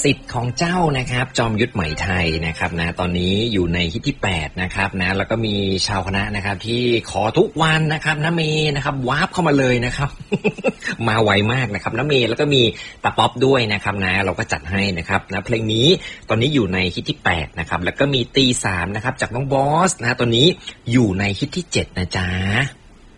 สิทธิ์ของเจ้านะครับจอมยุทธไหมไทยนะครับนะตอนนี้อยู่ในฮิตที่8นะครับนะแล้วก็มีชาวคณะนะครับที่ขอทุกวันนะครับนะเมย์นะครับวาร์ปเข้ามาเลยนะครับ มาไวมากนะครับนะเมย์แล้วก็มีตาป๊อปด้วยนะครับนะเราก็จัดให้นะครับนะเพลงนี้ตอนนี้อยู่ในฮิตที่8นะครับแล้วก็มีตี3นะครับจากน้องบอสนะตอนนี้อยู่ในฮิตที่7นะจ๊ะ